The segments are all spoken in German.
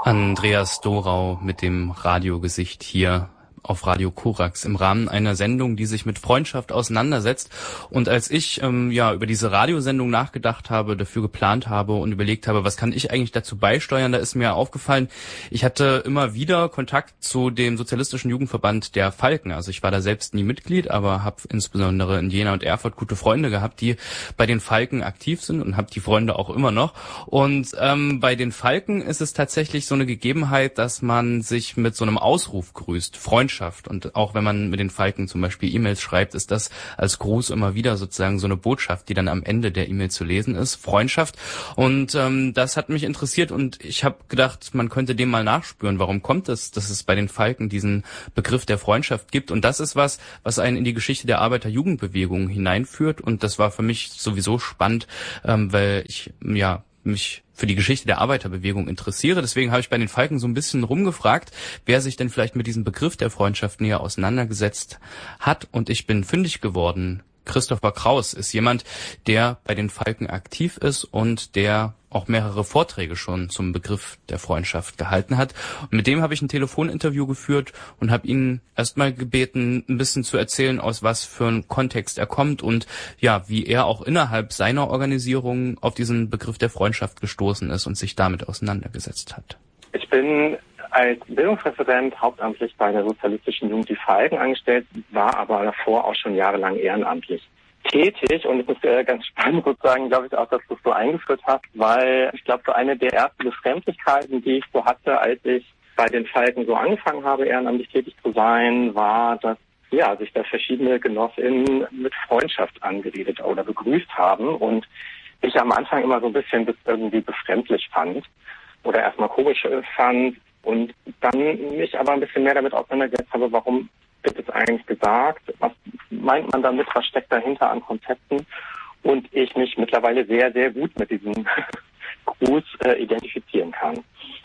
Andreas Dorau mit dem Radiogesicht hier auf Radio Korax im Rahmen einer Sendung, die sich mit Freundschaft auseinandersetzt. Und als ich über diese Radiosendung nachgedacht habe, dafür geplant habe und überlegt habe, was kann ich eigentlich dazu beisteuern, da ist mir aufgefallen, ich hatte immer wieder Kontakt zu dem Sozialistischen Jugendverband der Falken. Also ich war da selbst nie Mitglied, aber habe insbesondere in Jena und Erfurt gute Freunde gehabt, die bei den Falken aktiv sind und habe die Freunde auch immer noch. Und bei den Falken ist es tatsächlich so eine Gegebenheit, dass man sich mit so einem Ausruf grüßt, Freundschaft. Und auch wenn man mit den Falken zum Beispiel E-Mails schreibt, ist das als Gruß immer wieder sozusagen so eine Botschaft, die dann am Ende der E-Mail zu lesen ist, Freundschaft. Und das hat mich interessiert und ich habe gedacht, man könnte dem mal nachspüren. Warum kommt es, dass es bei den Falken diesen Begriff der Freundschaft gibt? Und das ist was einen in die Geschichte der Arbeiterjugendbewegung hineinführt. Und das war für mich sowieso spannend, weil ich mich für die Geschichte der Arbeiterbewegung interessiere. Deswegen habe ich bei den Falken so ein bisschen rumgefragt, wer sich denn vielleicht mit diesem Begriff der Freundschaft näher auseinandergesetzt hat. Und ich bin fündig geworden. Christopher Kraus ist jemand, der bei den Falken aktiv ist und der auch mehrere Vorträge schon zum Begriff der Freundschaft gehalten hat. Und mit dem habe ich ein Telefoninterview geführt und habe ihn erstmal gebeten, ein bisschen zu erzählen, aus was für einem Kontext er kommt und ja, wie er auch innerhalb seiner Organisation auf diesen Begriff der Freundschaft gestoßen ist und sich damit auseinandergesetzt hat. Ich bin als Bildungsreferent hauptamtlich bei der Sozialistischen Jugend Die Falken angestellt, war aber davor auch schon jahrelang ehrenamtlich tätig. Und es ist ganz spannend sozusagen, glaube ich, auch, dass du es so eingeführt hast, weil ich glaube, so eine der ersten Befremdlichkeiten, die ich so hatte, als ich bei den Falken so angefangen habe, ehrenamtlich tätig zu sein, war, dass sich da verschiedene GenossInnen mit Freundschaft angeredet oder begrüßt haben und ich am Anfang immer so ein bisschen irgendwie befremdlich fand oder erstmal komisch fand und dann mich aber ein bisschen mehr damit auseinandergesetzt habe, warum wird es eigentlich gesagt, was meint man damit, was steckt dahinter an Konzepten und ich mich mittlerweile sehr, sehr gut mit diesem Gruß identifizieren kann.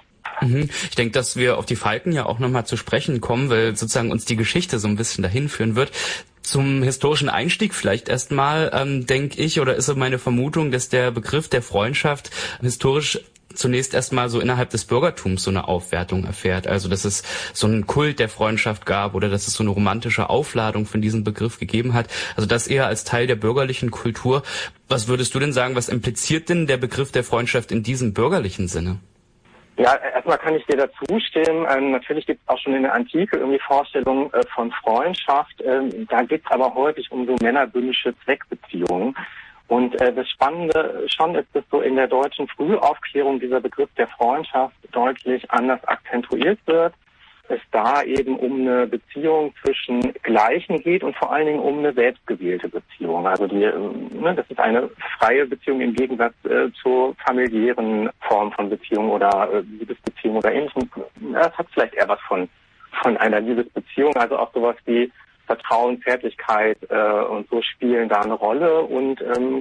Ich denke, dass wir auf die Falken ja auch nochmal zu sprechen kommen, weil sozusagen uns die Geschichte so ein bisschen dahin führen wird. Zum historischen Einstieg vielleicht erstmal denke ich, oder ist so meine Vermutung, dass der Begriff der Freundschaft historisch zunächst erstmal so innerhalb des Bürgertums so eine Aufwertung erfährt. Also dass es so einen Kult der Freundschaft gab oder dass es so eine romantische Aufladung von diesem Begriff gegeben hat. Also das eher als Teil der bürgerlichen Kultur. Was würdest du denn sagen, was impliziert denn der Begriff der Freundschaft in diesem bürgerlichen Sinne? Ja, erstmal kann ich dir dazu stimmen. Natürlich gibt es auch schon in der Antike irgendwie Vorstellungen von Freundschaft. Da geht es aber häufig um so männerbündische Zweckbeziehungen. Und das Spannende schon ist, dass so in der deutschen Frühaufklärung dieser Begriff der Freundschaft deutlich anders akzentuiert wird. Es da eben um eine Beziehung zwischen Gleichen geht und vor allen Dingen um eine selbstgewählte Beziehung. Also das ist eine freie Beziehung im Gegensatz zur familiären Form von Beziehung oder Liebesbeziehung oder ähnlichem. Das hat vielleicht eher was von einer Liebesbeziehung, also auch sowas wie Vertrauen, Zärtlichkeit und so spielen da eine Rolle und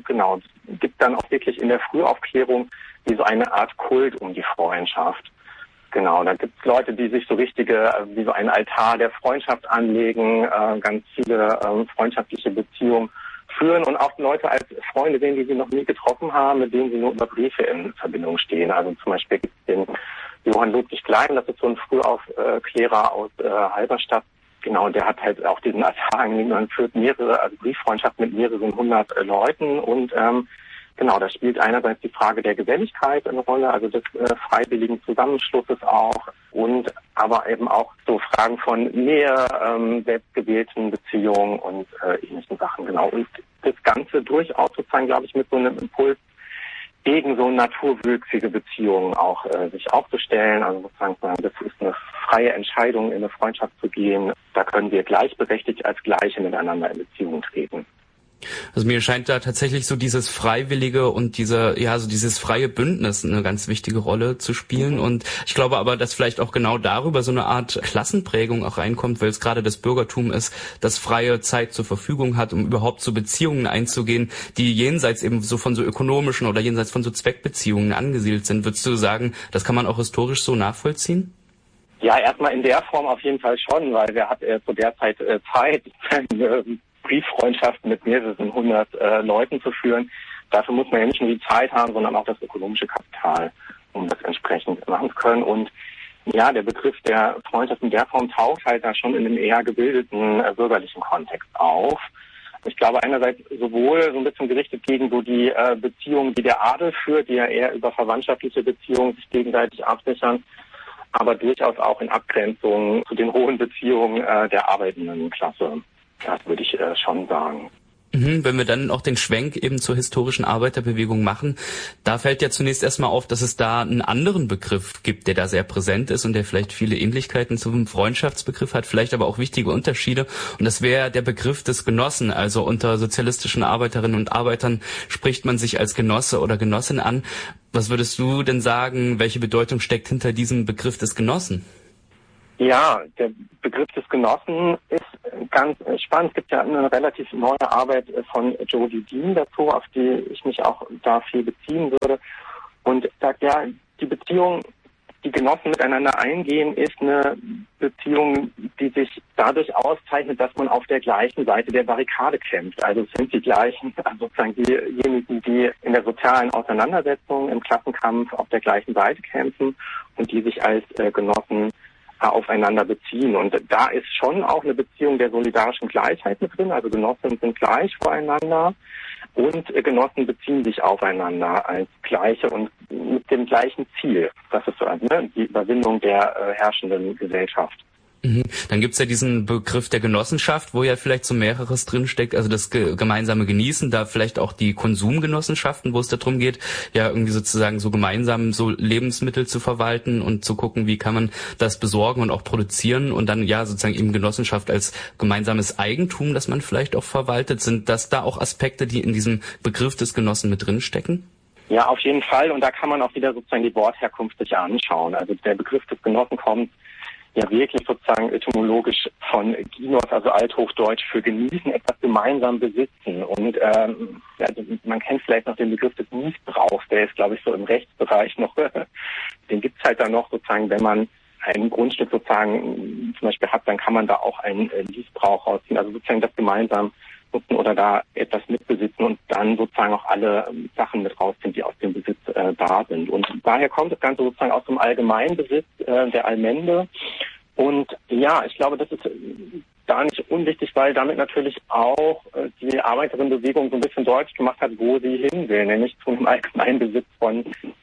es gibt dann auch wirklich in der Frühaufklärung wie so eine Art Kult um die Freundschaft. Genau, da gibt es Leute, die sich so wie so einen Altar der Freundschaft anlegen, ganz viele freundschaftliche Beziehungen führen und auch Leute als Freunde sehen, die sie noch nie getroffen haben, mit denen sie nur über Briefe in Verbindung stehen. Also zum Beispiel gibt es den Johann Ludwig Klein, das ist so ein Frühaufklärer aus Halberstadt. Genau, der hat halt auch diesen Altar angelegt und führt Brieffreundschaft mit mehreren hundert Leuten und da spielt einerseits die Frage der Geselligkeit eine Rolle, also des freiwilligen Zusammenschlusses auch und aber eben auch so Fragen von Nähe, selbstgewählten Beziehungen und ähnlichen Sachen, genau. Und das Ganze durchaus sozusagen, glaube ich, mit so einem Impuls gegen so naturwüchsige Beziehungen auch sich aufzustellen, also sozusagen das ist eine freie Entscheidung, in eine Freundschaft zu gehen. Da können wir gleichberechtigt als Gleiche miteinander in Beziehung treten. Also mir scheint da tatsächlich so dieses Freiwillige und dieses freie Bündnis eine ganz wichtige Rolle zu spielen. Und ich glaube aber, dass vielleicht auch genau darüber so eine Art Klassenprägung auch reinkommt, weil es gerade das Bürgertum ist, das freie Zeit zur Verfügung hat, um überhaupt so Beziehungen einzugehen, die jenseits eben so von so ökonomischen oder jenseits von so Zweckbeziehungen angesiedelt sind. Würdest du sagen, das kann man auch historisch so nachvollziehen? Ja, erstmal in der Form auf jeden Fall schon, weil wer hat zu der Zeit Zeit, Brieffreundschaften mit mehreren hundert Leuten zu führen. Dafür muss man ja nicht nur die Zeit haben, sondern auch das ökonomische Kapital. um das entsprechend machen zu können. Und ja, der Begriff der Freundschaft in der Form taucht halt da schon in einem eher gebildeten bürgerlichen Kontext auf. Ich glaube einerseits sowohl so ein bisschen gerichtet gegen so die Beziehungen, die der Adel führt, die ja eher über verwandtschaftliche Beziehungen sich gegenseitig absichern, aber durchaus auch in Abgrenzung zu den hohen Beziehungen der arbeitenden Klasse. Das würde ich schon sagen. Wenn wir dann auch den Schwenk eben zur historischen Arbeiterbewegung machen, da fällt ja zunächst erstmal auf, dass es da einen anderen Begriff gibt, der da sehr präsent ist und der vielleicht viele Ähnlichkeiten zum Freundschaftsbegriff hat, vielleicht aber auch wichtige Unterschiede. Und das wäre der Begriff des Genossen. Also unter sozialistischen Arbeiterinnen und Arbeitern spricht man sich als Genosse oder Genossin an. Was würdest du denn sagen, welche Bedeutung steckt hinter diesem Begriff des Genossen? Ja, der Begriff des Genossen ist ganz spannend. Es gibt ja eine relativ neue Arbeit von Jodie Dean dazu, auf die ich mich auch da viel beziehen würde. Und sagt, ja, die Beziehung, die Genossen miteinander eingehen, ist eine Beziehung, die sich dadurch auszeichnet, dass man auf der gleichen Seite der Barrikade kämpft. Also es sind die gleichen, also sozusagen diejenigen, die in der sozialen Auseinandersetzung, im Klassenkampf auf der gleichen Seite kämpfen und die sich als Genossen aufeinander beziehen. Und da ist schon auch eine Beziehung der solidarischen Gleichheit mit drin. Also Genossen sind gleich voreinander und Genossen beziehen sich aufeinander als Gleiche und mit dem gleichen Ziel. Das ist so, ne, die Überwindung der herrschenden Gesellschaft. Dann gibt's ja diesen Begriff der Genossenschaft, wo ja vielleicht so mehreres drinsteckt, also das gemeinsame Genießen, da vielleicht auch die Konsumgenossenschaften, wo es darum geht, ja irgendwie sozusagen so gemeinsam so Lebensmittel zu verwalten und zu gucken, wie kann man das besorgen und auch produzieren und dann ja sozusagen eben Genossenschaft als gemeinsames Eigentum, das man vielleicht auch verwaltet. Sind das da auch Aspekte, die in diesem Begriff des Genossen mit drinstecken? Ja, auf jeden Fall. Und da kann man auch wieder sozusagen die Wortherkunft sich anschauen. Also der Begriff des Genossen kommt ja wirklich sozusagen etymologisch von Ginos, also althochdeutsch für genießen, etwas gemeinsam besitzen. Und also man kennt vielleicht noch den Begriff des Missbrauchs, der ist, glaube ich, so im Rechtsbereich noch, den gibt's halt dann noch sozusagen, wenn man ein Grundstück sozusagen zum Beispiel hat, dann kann man da auch einen Missbrauch rausziehen, also sozusagen das gemeinsam nutzen oder da etwas mitbesitzen und dann sozusagen auch alle Sachen mit rausziehen, die aus dem Besitz da sind. Und daher kommt das Ganze sozusagen aus dem Allgemeinbesitz der Allmende. Und ja, ich glaube, das ist gar nicht unwichtig, weil damit natürlich auch die Arbeiterinnenbewegung so ein bisschen deutlich gemacht hat, wo sie hin will, nämlich zu einem Allgemeinbesitz von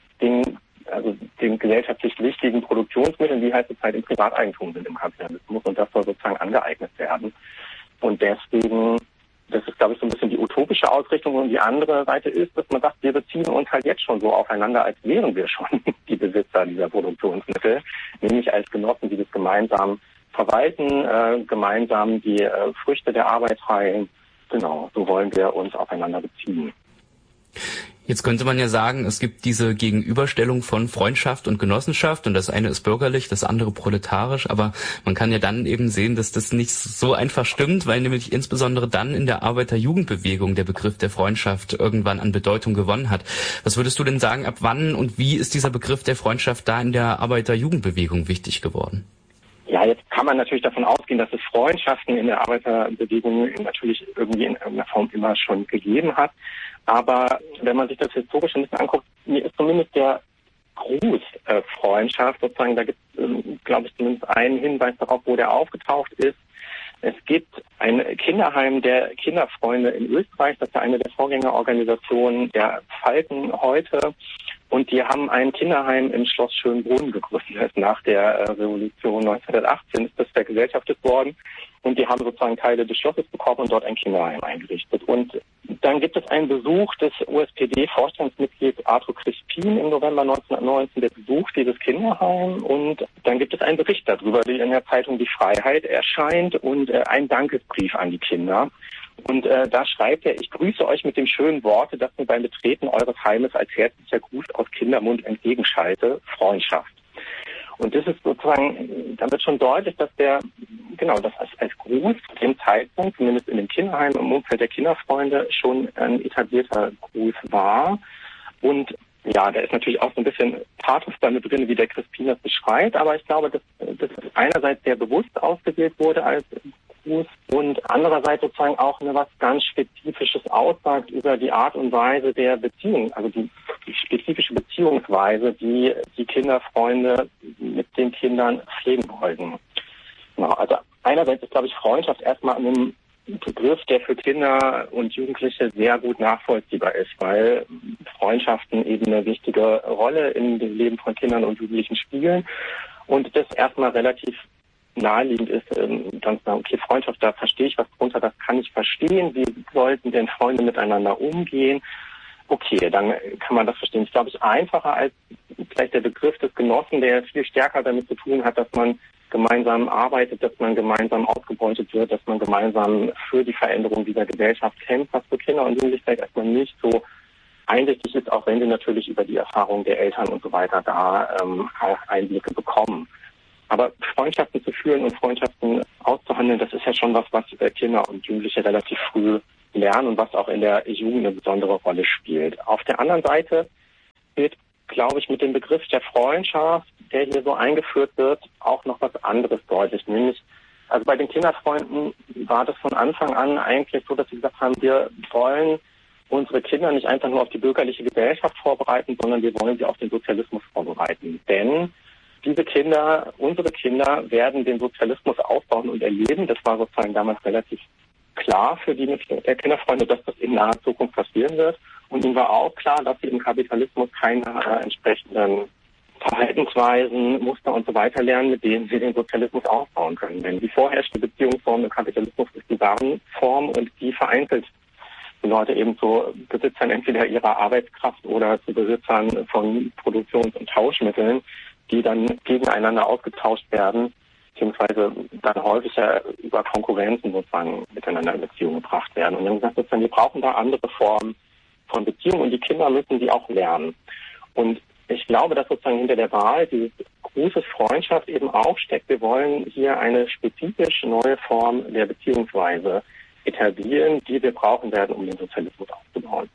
den gesellschaftlich wichtigen Produktionsmitteln, die halt zurzeit im Privateigentum sind im Kapitalismus, und das soll sozusagen angeeignet werden. Und deswegen, das ist, glaube ich, so ein bisschen die utopische Ausrichtung, und die andere Seite ist, dass man sagt, wir beziehen uns halt jetzt schon so aufeinander, als wären wir schon die Besitzer dieser Produktionsmittel, nämlich als Genossen, die das gemeinsam verwalten, gemeinsam die Früchte der Arbeit teilen. Genau, so wollen wir uns aufeinander beziehen. Jetzt könnte man ja sagen, es gibt diese Gegenüberstellung von Freundschaft und Genossenschaft und das eine ist bürgerlich, das andere proletarisch, aber man kann ja dann eben sehen, dass das nicht so einfach stimmt, weil nämlich insbesondere dann in der Arbeiterjugendbewegung der Begriff der Freundschaft irgendwann an Bedeutung gewonnen hat. Was würdest du denn sagen, ab wann und wie ist dieser Begriff der Freundschaft da in der Arbeiterjugendbewegung wichtig geworden? Ja, jetzt kann man natürlich davon ausgehen, dass es Freundschaften in der Arbeiterbewegung natürlich irgendwie in irgendeiner Form immer schon gegeben hat. Aber wenn man sich das historisch ein bisschen anguckt, mir ist zumindest der Gruß Freundschaft sozusagen, da gibt es, glaube ich, zumindest einen Hinweis darauf, wo der aufgetaucht ist. Es gibt ein Kinderheim der Kinderfreunde in Österreich, das ist ja eine der Vorgängerorganisationen der Falken heute. Und die haben ein Kinderheim im Schloss Schönbrunn gegründet. Nach der Revolution 1918 ist das vergesellschaftet worden. Und die haben sozusagen Teile des Schlosses bekommen und dort ein Kinderheim eingerichtet. Und dann gibt es einen Besuch des USPD-Vorstandsmitglieds Arthur Crispin im November 1919, der besucht dieses Kinderheim. Und dann gibt es einen Bericht darüber, der in der Zeitung Die Freiheit erscheint, und ein Dankesbrief an die Kinder. Und da schreibt er: Ich grüße euch mit dem schönen Worte, das mir beim Betreten eures Heimes als herzlicher Gruß aus Kindermund entgegenschalte: Freundschaft. Und das ist sozusagen, da wird schon deutlich, dass das als Gruß zu dem Zeitpunkt, zumindest in dem Kinderheim, im Umfeld der Kinderfreunde, schon ein etablierter Gruß war. Und ja, da ist natürlich auch so ein bisschen Pathos damit drin, wie der Crispin das beschreibt, aber ich glaube, dass das einerseits sehr bewusst ausgewählt wurde als Gruß und andererseits sozusagen auch was ganz Spezifisches aussagt über die Art und Weise der Beziehung, also die spezifische Beziehungsweise, die die Kinderfreunde mit den Kindern pflegen wollten. Genau, also einerseits ist, glaube ich, Freundschaft erstmal ein Begriff, der für Kinder und Jugendliche sehr gut nachvollziehbar ist, weil Freundschaften eben eine wichtige Rolle in dem Leben von Kindern und Jugendlichen spielen und das erstmal relativ naheliegend ist, dann zu sagen, okay, Freundschaft, da verstehe ich was drunter, das kann ich verstehen, wie sollten denn Freunde miteinander umgehen? Okay, dann kann man das verstehen. Ich glaube, es ist einfacher als vielleicht der Begriff des Genossen, der viel stärker damit zu tun hat, dass man gemeinsam arbeitet, dass man gemeinsam ausgebeutet wird, dass man gemeinsam für die Veränderung dieser Gesellschaft kämpft, was für Kinder und Jugendliche vielleicht erstmal nicht so einsichtig ist, auch wenn sie natürlich über die Erfahrung der Eltern und so weiter da auch Einblicke bekommen. Aber Freundschaften zu führen und Freundschaften auszuhandeln, das ist ja schon was Kinder und Jugendliche relativ früh lernen und was auch in der Jugend eine besondere Rolle spielt. Auf der anderen Seite wird, glaube ich, mit dem Begriff der Freundschaft, der hier so eingeführt wird, auch noch was anderes deutlich. Nämlich, also bei den Kinderfreunden war das von Anfang an eigentlich so, dass sie gesagt haben, wir wollen unsere Kinder nicht einfach nur auf die bürgerliche Gesellschaft vorbereiten, sondern wir wollen sie auf den Sozialismus vorbereiten. Denn diese Kinder, unsere Kinder, werden den Sozialismus aufbauen und erleben. Das war sozusagen damals relativ klar für die Kinderfreunde, dass das in naher Zukunft passieren wird. Und ihnen war auch klar, dass sie im Kapitalismus keine entsprechenden Verhaltensweisen, Muster und so weiter lernen, mit denen sie den Sozialismus aufbauen können. Denn die vorherrschende Beziehungsform im Kapitalismus ist die Warenform und die vereinzelt die Leute eben zu Besitzern entweder ihrer Arbeitskraft oder zu Besitzern von Produktions- und Tauschmitteln, die dann gegeneinander ausgetauscht werden, beziehungsweise dann häufiger über Konkurrenzen sozusagen miteinander in Beziehung gebracht werden. Und wir haben gesagt, sozusagen, wir brauchen da andere Formen von Beziehungen und die Kinder müssen die auch lernen. Und ich glaube, dass sozusagen hinter der Wahl dieses große Freundschaft eben auch steckt. Wir wollen hier eine spezifisch neue Form der Beziehungsweise etablieren, die wir brauchen werden, um den Sozialismus aufzubauen.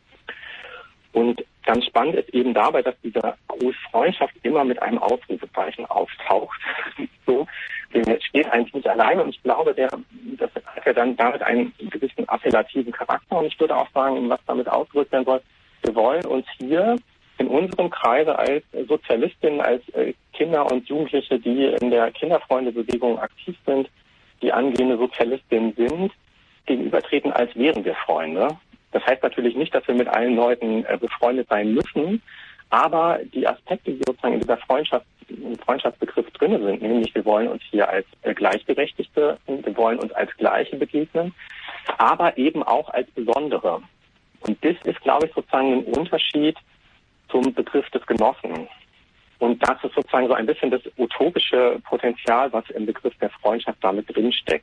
Und ganz spannend ist eben dabei, dass dieser Gruß Freundschaft immer mit einem Ausrufezeichen auftaucht. So, der steht eigentlich nicht alleine und ich glaube, das hat ja dann damit einen gewissen appellativen Charakter und ich würde auch sagen, was damit ausgedrückt werden soll, wir wollen uns hier in unserem Kreise als Sozialistinnen, als Kinder und Jugendliche, die in der Kinderfreundebewegung aktiv sind, die angehende Sozialistinnen sind, gegenübertreten, als wären wir Freunde. Das heißt natürlich nicht, dass wir mit allen Leuten befreundet sein müssen, aber die Aspekte, die sozusagen in dieser im Freundschaftsbegriff drin sind, nämlich wir wollen uns hier als Gleichberechtigte, wir wollen uns als Gleiche begegnen, aber eben auch als Besondere. Und das ist, glaube ich, sozusagen ein Unterschied zum Begriff des Genossen. Und das ist sozusagen so ein bisschen das utopische Potenzial, was im Begriff der Freundschaft damit drinsteckt.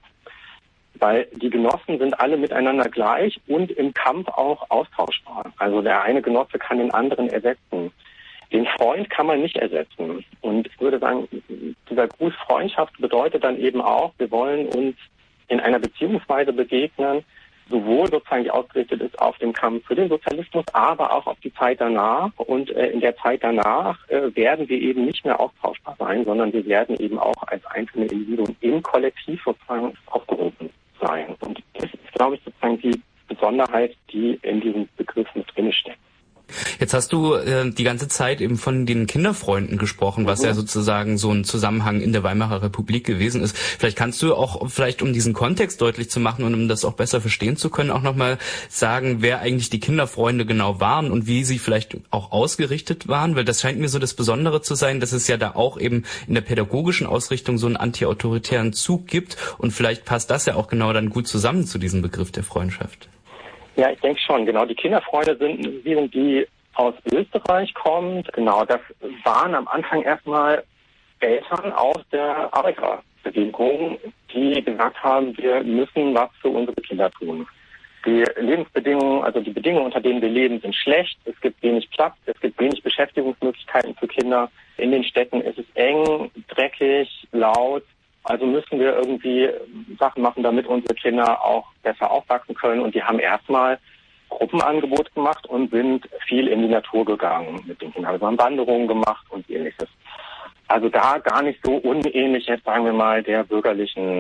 Weil die Genossen sind alle miteinander gleich und im Kampf auch austauschbar. Also der eine Genosse kann den anderen ersetzen. Den Freund kann man nicht ersetzen. Und ich würde sagen, dieser Gruß Freundschaft bedeutet dann eben auch, wir wollen uns in einer Beziehungsweise begegnen, sowohl sozusagen die ausgerichtet ist auf den Kampf für den Sozialismus, aber auch auf die Zeit danach. Und in der Zeit danach werden wir eben nicht mehr austauschbar sein, sondern wir werden eben auch als einzelne Individuen im Kollektiv sozusagen aufgerufen sein. Und das ist, glaube ich, sozusagen die Besonderheit, die in diesem Begriff mit drin steckt. Jetzt hast du die ganze Zeit eben von den Kinderfreunden gesprochen, was ja sozusagen so ein Zusammenhang in der Weimarer Republik gewesen ist. Vielleicht kannst du auch, um diesen Kontext deutlich zu machen und um das auch besser verstehen zu können, auch nochmal sagen, wer eigentlich die Kinderfreunde genau waren und wie sie vielleicht auch ausgerichtet waren, weil das scheint mir so das Besondere zu sein, dass es ja da auch eben in der pädagogischen Ausrichtung so einen antiautoritären Zug gibt und vielleicht passt das ja auch genau dann gut zusammen zu diesem Begriff der Freundschaft. Ja, ich denke schon, genau. Die Kinderfreunde sind eine Bewegung, die aus Österreich kommt. Genau, das waren am Anfang erstmal Eltern aus der Arbeiterbewegung, die gesagt haben, wir müssen was für unsere Kinder tun. Die Lebensbedingungen, also die Bedingungen, unter denen wir leben, sind schlecht. Es gibt wenig Platz, es gibt wenig Beschäftigungsmöglichkeiten für Kinder. In den Städten ist es eng, dreckig, laut. Also müssen wir irgendwie Sachen machen, damit unsere Kinder auch besser aufwachsen können. Und die haben erstmal Gruppenangebot gemacht und sind viel in die Natur gegangen mit den Kindern. Also haben Wanderungen gemacht und ähnliches. Also da gar nicht so unähnlich, jetzt sagen wir mal, der bürgerlichen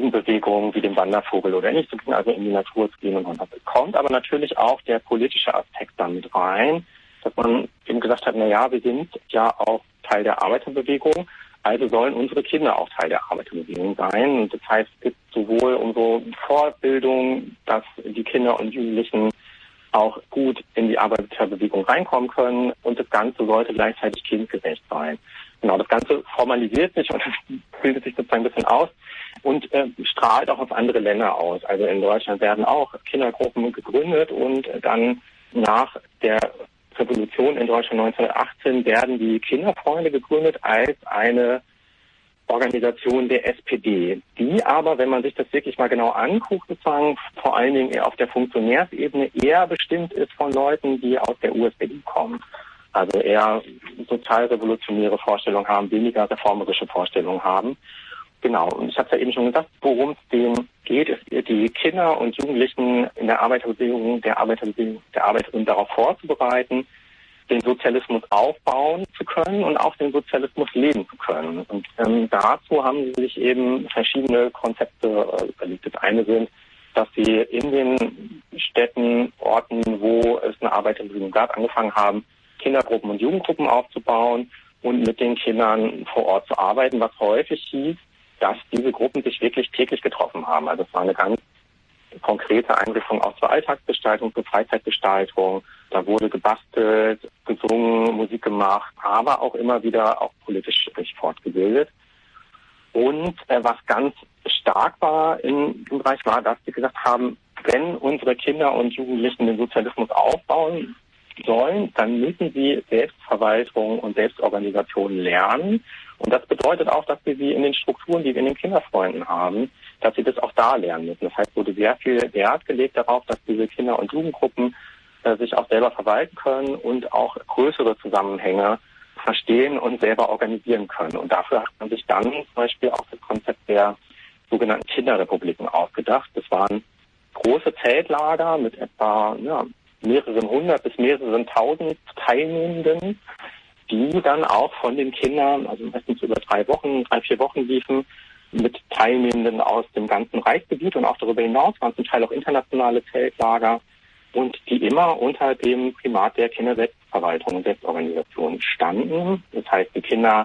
Jugendbewegungen wie dem Wandervogel oder ähnlich zu gehen, also in die Natur zu gehen. Und das kommt aber natürlich auch der politische Aspekt damit rein, dass man eben gesagt hat, na ja, wir sind ja auch Teil der Arbeiterbewegung, also sollen unsere Kinder auch Teil der Arbeiterbewegung sein. Und das heißt, es gibt sowohl unsere Vorbildung, dass die Kinder und Jugendlichen auch gut in die Arbeiterbewegung reinkommen können, und das Ganze sollte gleichzeitig kindgerecht sein. Genau, das Ganze formalisiert sich und bildet sich sozusagen ein bisschen aus und strahlt auch auf andere Länder aus. Also in Deutschland werden auch Kindergruppen gegründet, und dann nach der Revolution in Deutschland 1918 werden die Kinderfreunde gegründet als eine Organisation der SPD, die aber, wenn man sich das wirklich mal genau anguckt, sozusagen vor allen Dingen eher auf der Funktionärsebene eher bestimmt ist von Leuten, die aus der USPD kommen. Also eher sozialrevolutionäre Vorstellungen haben, weniger reformerische Vorstellungen haben. Genau, und ich habe es ja eben schon gesagt, worum es denen geht, ist, die Kinder und Jugendlichen in der Arbeiterbewegung, der Arbeiterin darauf vorzubereiten, den Sozialismus aufbauen zu können und auch den Sozialismus leben zu können. Und dazu haben sie sich eben verschiedene Konzepte überlegt. Das eine sind, dass sie in den Städten, Orten, wo es eine Arbeiterbewegung gab, angefangen haben, Kindergruppen und Jugendgruppen aufzubauen und mit den Kindern vor Ort zu arbeiten, was häufig hieß, dass diese Gruppen sich wirklich täglich getroffen haben. Also es war eine ganz konkrete Einrichtung auch zur Alltagsgestaltung, zur Freizeitgestaltung. Da wurde gebastelt, gesungen, Musik gemacht, aber auch immer wieder auch politisch sich fortgebildet. Und was ganz stark war im Bereich war, dass sie gesagt haben, wenn unsere Kinder und Jugendlichen den Sozialismus aufbauen sollen, dann müssen sie Selbstverwaltung und Selbstorganisation lernen. Und das bedeutet auch, dass wir sie in den Strukturen, die wir in den Kinderfreunden haben, dass sie das auch da lernen müssen. Das heißt, wurde sehr viel Wert gelegt darauf, dass diese Kinder- und Jugendgruppen sich auch selber verwalten können und auch größere Zusammenhänge verstehen und selber organisieren können. Und dafür hat man sich dann zum Beispiel auch das Konzept der sogenannten Kinderrepubliken ausgedacht. Das waren große Zeltlager mit etwa mehreren hundert bis mehreren tausend Teilnehmenden, die dann auch von den Kindern, also meistens über 3 Wochen, 3-4 Wochen liefen, mit Teilnehmenden aus dem ganzen Reichsgebiet und auch darüber hinaus, waren zum Teil auch internationale Zeltlager, und die immer unter dem Primat der Kinderselbstverwaltung und Selbstorganisation standen. Das heißt, die Kinder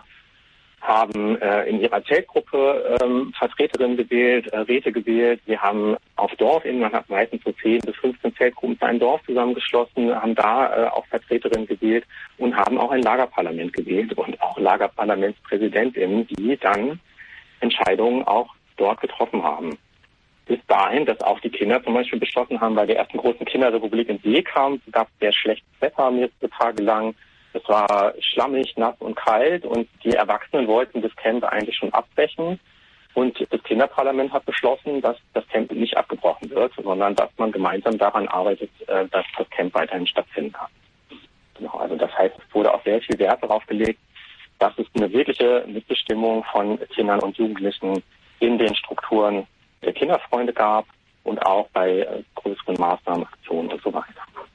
haben in ihrer Zeltgruppe Vertreterinnen gewählt, Räte gewählt. Wir haben auf Dorfebene, man hat meistens so 10 bis 15 Zeltgruppen für ein Dorf zusammengeschlossen, haben da auch Vertreterinnen gewählt und haben auch ein Lagerparlament gewählt und auch Lagerparlamentspräsidentinnen, die dann Entscheidungen auch dort getroffen haben. Bis dahin, dass auch die Kinder zum Beispiel beschlossen haben, bei der ersten großen Kinderrepublik in Seekam gab es sehr schlechtes Wetter mehrere Tage lang. Es war schlammig, nass und kalt, und die Erwachsenen wollten das Camp eigentlich schon abbrechen. Und das Kinderparlament hat beschlossen, dass das Camp nicht abgebrochen wird, sondern dass man gemeinsam daran arbeitet, dass das Camp weiterhin stattfinden kann. Genau, also das heißt, es wurde auch sehr viel Wert darauf gelegt, dass es eine wirkliche Mitbestimmung von Kindern und Jugendlichen in den Strukturen der Kinderfreunde gab und auch bei größeren Maßnahmen, Aktionen und so weiter.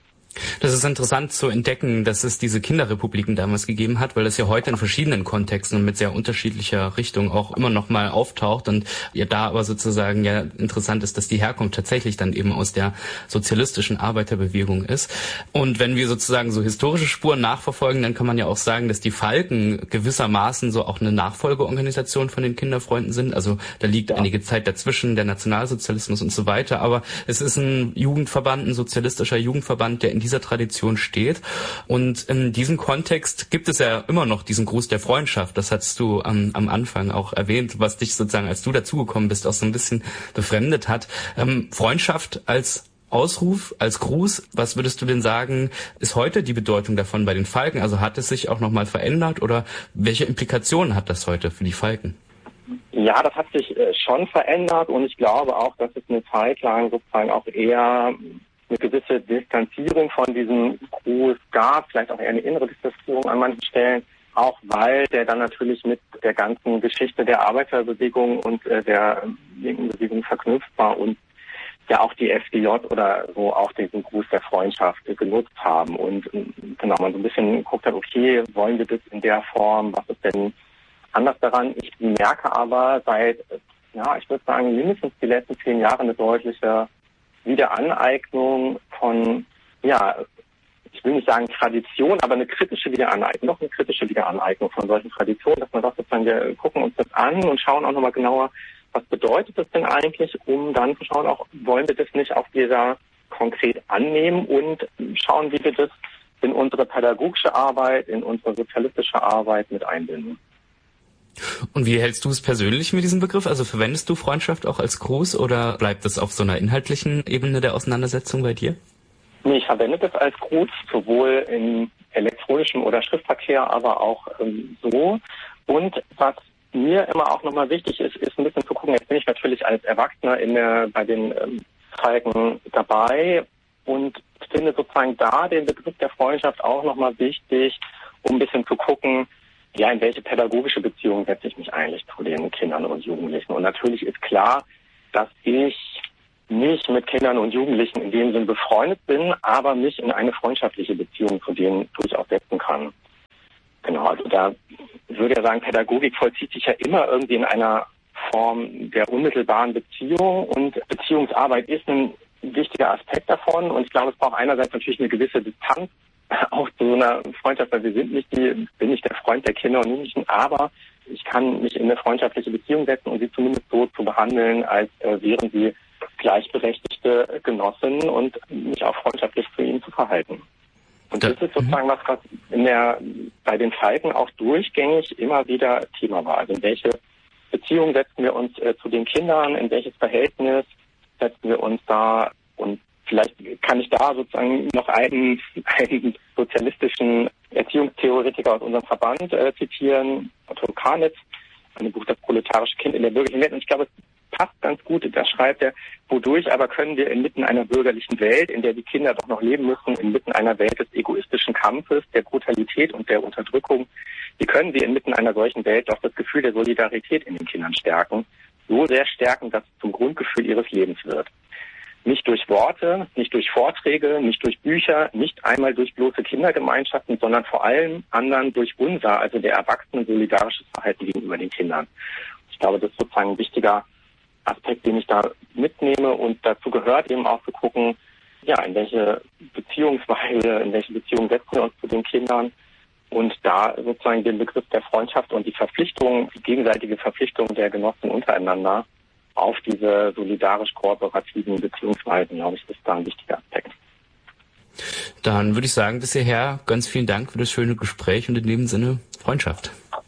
Das ist interessant zu entdecken, dass es diese Kinderrepubliken damals gegeben hat, weil das ja heute in verschiedenen Kontexten und mit sehr unterschiedlicher Richtung auch immer noch mal auftaucht, und ja da aber sozusagen ja interessant ist, dass die Herkunft tatsächlich dann eben aus der sozialistischen Arbeiterbewegung ist. Und wenn wir sozusagen so historische Spuren nachverfolgen, dann kann man ja auch sagen, dass die Falken gewissermaßen so auch eine Nachfolgeorganisation von den Kinderfreunden sind. Also da liegt einige Zeit dazwischen, der Nationalsozialismus und so weiter, aber es ist ein Jugendverband, ein sozialistischer Jugendverband, der in dieser Tradition steht. Und in diesem Kontext gibt es ja immer noch diesen Gruß der Freundschaft. Das hattest du am Anfang auch erwähnt, was dich sozusagen, als du dazugekommen bist, auch so ein bisschen befremdet hat. Freundschaft als Ausruf, als Gruß, was würdest du denn sagen, ist heute die Bedeutung davon bei den Falken? Also hat es sich auch nochmal verändert, oder welche Implikationen hat das heute für die Falken? Ja, das hat sich schon verändert, und ich glaube auch, dass es eine Zeit lang sozusagen auch eher eine gewisse Distanzierung von diesem Gruß gab, vielleicht auch eher eine innere Distanzierung an manchen Stellen, auch weil der dann natürlich mit der ganzen Geschichte der Arbeiterbewegung und der linken Bewegung verknüpft war und ja auch die FDJ oder so auch diesen Gruß der Freundschaft genutzt haben, und genau, man so ein bisschen geguckt hat, okay, wollen wir das in der Form, was ist denn anders daran? Ich merke aber seit ja, ich würde sagen, mindestens die letzten 10 Jahre eine deutliche Wiederaneignung von, ja, ich will nicht sagen Tradition, aber eine kritische Wiederaneignung, von solchen Traditionen, dass man sagt, sozusagen, wir gucken uns das an und schauen auch nochmal genauer, was bedeutet das denn eigentlich, um dann zu schauen, auch wollen wir das nicht auf dieser konkret annehmen und schauen, wie wir das in unsere pädagogische Arbeit, in unsere sozialistische Arbeit mit einbinden. Und wie hältst du es persönlich mit diesem Begriff? Also verwendest du Freundschaft auch als Gruß oder bleibt es auf so einer inhaltlichen Ebene der Auseinandersetzung bei dir? Nee, ich verwende das als Gruß, sowohl in elektronischem oder Schriftverkehr, aber auch so. Und was mir immer auch nochmal wichtig ist, ist ein bisschen zu gucken, jetzt bin ich natürlich als Erwachsener bei den Falken dabei und finde sozusagen da den Begriff der Freundschaft auch nochmal wichtig, um ein bisschen zu gucken, ja, in welche pädagogische Beziehung setze ich mich eigentlich zu den Kindern und Jugendlichen. Und natürlich ist klar, dass ich nicht mit Kindern und Jugendlichen in dem Sinn befreundet bin, aber mich in eine freundschaftliche Beziehung zu denen durchaus setzen kann. Genau, also da würde ich sagen, Pädagogik vollzieht sich ja immer irgendwie in einer Form der unmittelbaren Beziehung und Beziehungsarbeit ist ein wichtiger Aspekt davon und ich glaube, es braucht einerseits natürlich eine gewisse Distanz auch zu so einer Freundschaft, weil bin nicht der Freund der Kinder und Jugendlichen, aber ich kann mich in eine freundschaftliche Beziehung setzen und sie zumindest so zu behandeln, als wären sie gleichberechtigte Genossinnen und mich auch freundschaftlich zu ihnen zu verhalten. Und das ist sozusagen was bei den Falken auch durchgängig immer wieder Thema war. Also in welche Beziehung setzen wir uns zu den Kindern, in welches Verhältnis setzen wir uns da und vielleicht kann ich da sozusagen noch einen sozialistischen Erziehungstheoretiker aus unserem Verband zitieren, Otto Karnitz, ein Buch Das proletarische Kind in der bürgerlichen Welt. Und ich glaube, es passt ganz gut. Da schreibt er, wodurch aber können wir inmitten einer bürgerlichen Welt, in der die Kinder doch noch leben müssen, inmitten einer Welt des egoistischen Kampfes, der Brutalität und der Unterdrückung, wie können wir inmitten einer solchen Welt doch das Gefühl der Solidarität in den Kindern stärken, so sehr stärken, dass es zum Grundgefühl ihres Lebens wird. Nicht durch Worte, nicht durch Vorträge, nicht durch Bücher, nicht einmal durch bloße Kindergemeinschaften, sondern vor allem anderen durch unser, also der Erwachsenen, solidarisches Verhalten gegenüber den Kindern. Ich glaube, das ist sozusagen ein wichtiger Aspekt, den ich da mitnehme und dazu gehört eben auch zu gucken, ja, in welche Beziehung setzen wir uns zu den Kindern und da sozusagen den Begriff der Freundschaft und die gegenseitige Verpflichtung der Genossen untereinander auf diese solidarisch-kooperativen Beziehungsweisen, glaube ich, ist da ein wichtiger Aspekt. Dann würde ich sagen, bis hierher ganz vielen Dank für das schöne Gespräch und in dem Sinne Freundschaft.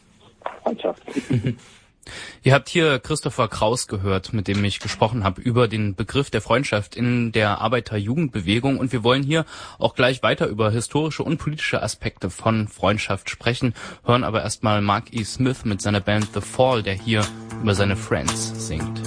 Ihr habt hier Christopher Kraus gehört, mit dem ich gesprochen habe über den Begriff der Freundschaft in der Arbeiter-Jugendbewegung. Und wir wollen hier auch gleich weiter über historische und politische Aspekte von Freundschaft sprechen, hören aber erstmal Mark E. Smith mit seiner Band The Fall, der hier über seine Friends singt.